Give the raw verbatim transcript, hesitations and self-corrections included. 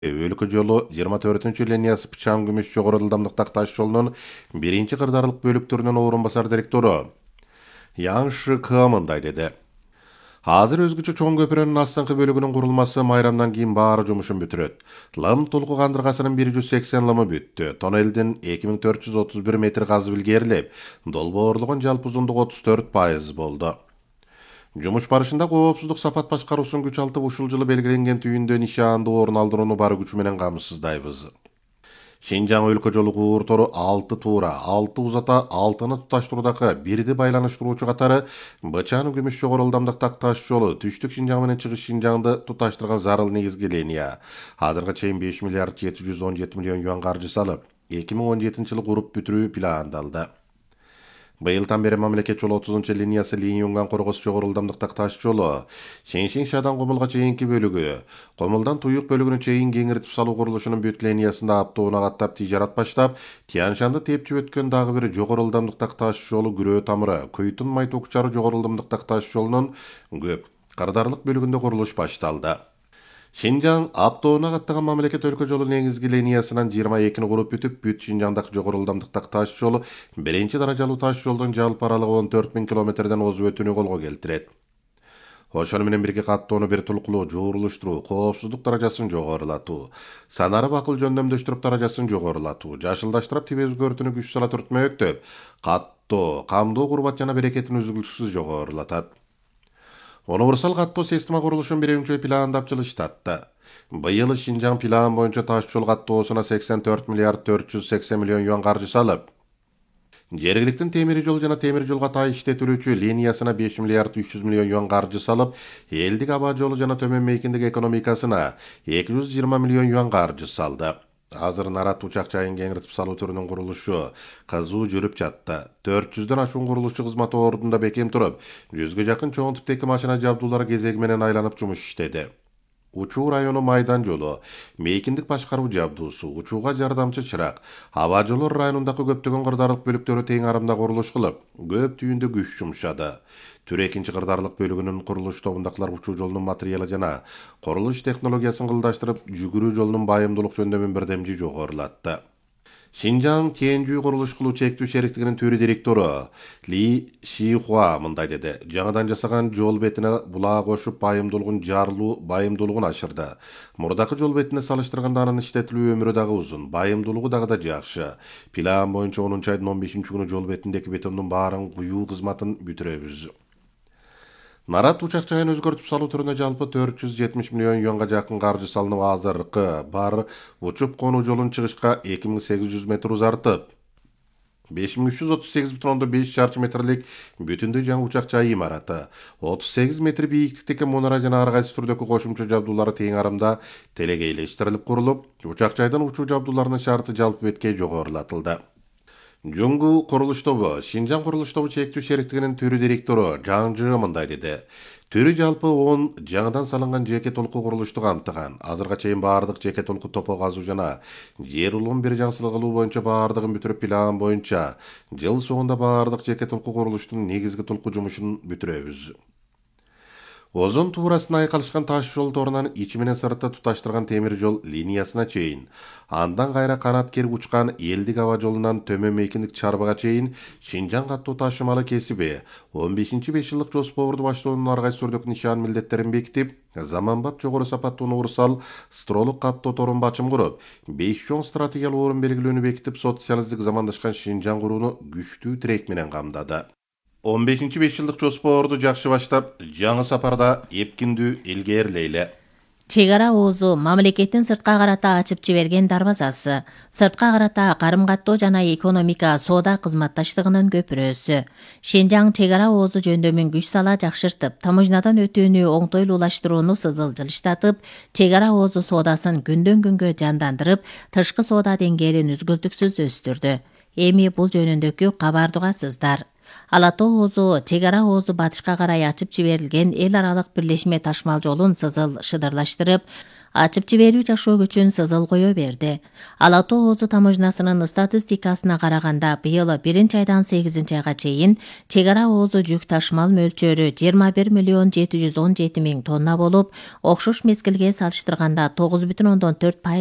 өлкө жолу жыйырма төртүнчү линиясы Пычан Күмүш жогору ылдамдыктагы таш жолунун биринчи кырдаарлык бөлүктөрүнүн орун басар директору Ян Ши Ke мындай деди. Азыр өзгөчө чоң көпүрөнүн астыңкы бөлүгүнүн курулмасы майрамдан кийин баары жумушун бүтүрөт. Лым толку кандыргасынын бир жүз сексен лымы бүттү. Тоннелдин эки миң төрт жүз отуз бир метр казып илгерилип, долбоорлугун жалпы узундугу отуз төрт пайыз болду. Жумуш барышында коопсуздук сапат башкаруусун күч алтып ушул жылы белгиленген түйүндө нишаандуу орун алдырууну бар күчү менен камсыздайбыз. Шинжаң өлкө жолу кууртору алты туура, алты узата, алтыны туташтыруудагы бирди байланыштыруучу катары Бычан Күмүш жогору ылдамдыктагы таш жолу түштүк Шинжаң менен чыгыш Шинжаңды туташтырган зарыл негизги линия. Азыркыга чейин беш миллиард жети жүз он жети миллион юан каржы салып, эки миң он жетинчи жылы куруп бүтүрүү пландалды. Быйылдан бери мамлекет жолу отузунчу линиясы Линь-Юнган Коргос жогору ылдамдыктагы таш жолу, Шеншин Шадан Комулга чейинки бөлүгү, Комулдан Туюк бөлүгүнө чейин кеңиртип салуу курулушунун бүт линиясында аптоуна каттап тижарат баштап, Тяншанды тепчип өткөн дагы бир жогору ылдамдыктагы таш жолу Күрөө тамыры, Көйтүн Майтокчары жогору ылдамдыктагы таш жолунун көп кырдаарлык бөлүгүндө курулуш башталды. Шинжаң аптоуна каттаган мамлекет өлкө жолу негизги линиясынан жыйырма экини куруп бүтүп, бүт Шинжаңдагы жогору ылдамдыктагы таш жолу биринчи даражалуу таш жолдун жалпы аралыгы он төрт миң километрден озуп өтүүнү колго келтирет. Ошону менен бирге каттоону бир тулкулуу жуурулуштуруу, коопсуздук даражасын жогорулатуу, санары бакыл жөндөмдөштүрүп даражасын жогорулатуу, жашылдаштырып тип өзгөртүүнү күч сала түртмөктөп, каттоо, камдоо курбат жана берекетин үзгүлтүксүз жогорулатат. Универсал каттоо система курулушун биринчи пландап жылыштатты. Быйыл Шинжаң план боюнча таш жол каттоосуна сексен төрт миллиард төрт жүз сексен миллион юан каржы салып, жергиликтин темир жол жана темир жолго тай иштетүүлүүчү линиясына беш миллиард үч жүз миллион юан каржы салып, элдик аба жолу жана төмөн мейкиндик экономикасына эки жүз жыйырма миллион юан каржы салды. Азыр Нарат учак жайын кеңиртип салуу түрүнүн курулушу кызуу жүрүп жатты. төрт жүздөн ашуун курулушчу кызмат ордунда бекем туруп, жүзгө жакын чоң типтеги машина жабдуулары кезеги менен айланып жумуш иштеди. Учуу району майдан жолу, мейкиндик башкаруу жабдуусу, учууга жардамчы чырак, аба жолу районундагы көптөгөн кырдаарлык бөлүктөрү тең арымда курулуш кылып, көп түйүндө күч жумшады. Түр экинчи кырдаарлык бөлүгүнүн курулуш тобундакылар учуу жолунун материалы жана курулуш технологиясын кылдаштырып, жүгүрүү жолунун байымдуулук жөндөмүн бирдемжи жогорулатты. Шинжаң Тиэнжүү курулуш кылуу чектүү шериктигинин төрү директору Ли Шихуа мындай деди. Жаңадан жасаган жол бетине булаа кошуп байымдуулугун жарылуу байымдуулугун ашырды. Мурдакы жол бетине салыштырганда анын иштетилүү өмүрү дагы узун, байымдуулугу дагы да жакшы. План боюнча онунчу айдын он бешинчи күнү жол бетиндеги бетондун баарын куюу кызматын бүтүрөбүз. Нарат учак жайын өзгөртүп салуу түрүнө жалпы төрт жүз жетимиш миллион юанга жакын каржы салынып, азыркы бар учуп конуу жолун чыгышка эки миң сегиз жүз метр узартып, беш миң үч жүз отуз сегиз бүтүн ондон беш чарчы метрлик бүтүндөй жаңы учак жай имараты, отуз сегиз метр бийиктиктеги мунара жана ар кайсы түрдөгү кошумча жабдуулары тең арымда телегейлештирилип курулуп, учак жайдын учуу жабдууларынын шарты жалпы бетке жогорулатылды. Жуңгу курулуш тобу, Шинжаң курулуш тобу чектүү шериктигинин төрү директору Жан Жы мындай деди. Төрү жалпы он жаңыдан салынган жеке толку курулушту камтыган. Азырга чейин баардык жеке толку топо казуу жана жер улуун бир жаңсылык кылуу боюнча баардыгын бүтүрүп, план боюнча жыл соңунда баардык жеке толку курулуштун негизги толку жумушун бүтүрөбүз. Озон туурасына айкалышкан таш жол торунан ичи менен сыртты туташтырган темир жол линиясына чейин, андан кайра канат керип учкан элдик аба жолунан төмөн мейкиндик чарбага чейин Шинжаң каттоо ташымалы кесиби он бешинчи беш жылдык жоспорду баштоонун ар кайсы түрдөгү нишан милдеттерин бекитип, заманбап жогору сапаттуу универсал стролук каттоо торун бачым куруп, беш чоң стратегиялык орун белгилөөнү бекитип, социалисттик замандашкан Шинжаң курууну күчтүү тирек менен камдады. он бешинчи беш жылдык жоспорду жакшы баштап, жаңы сапарда эпкиндүү илгерилейле. Чек ара оозу мамлекеттин сыртка карата ачып жиберген дарбазасы, сыртка карата карым каттоо жана экономика, соода кызматташтыгынын көпүрөсү. Шинжаң чек ара оозу жөндөмүн күч сала жакшыртып, таможнядан өтүүнү оңтойлуулаштырууну сызыл жылыштатып, чек ара оозу соодасын күндөн күнгө жандандырып, тышкы соода деңгээлин үзгүлтүксүз өстүрдү. Эми бул жөнүндөгү кабарды угасыздар. Ала тоо оозу, чек ара оозу батышка карай ачып жиберилген эл аралык бирлешме ташмал жолун сызыл шыдырлаштырып, ачып жиберүү жашоо үчүн сызыл кое берди. Ала Тоо Оозу таможнасынын статистикасына караганда быйыл биринчи айдан сегизинчи айга чейин чек ара оозу жүк ташымал мөлчөрү жыйырма бир миллион жети жүз он жети миң тонна болуп, окшош мезгилге салыштырганда тогуз бүтүн ондон төрт